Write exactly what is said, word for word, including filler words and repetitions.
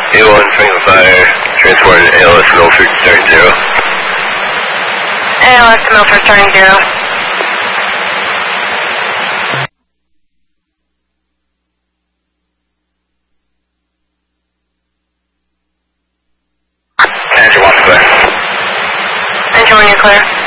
A one, Franklin Fire, transport A L S Milford, starting zero. A L S Milford, starting zero. Engine one, clear. Engine one, you're clear.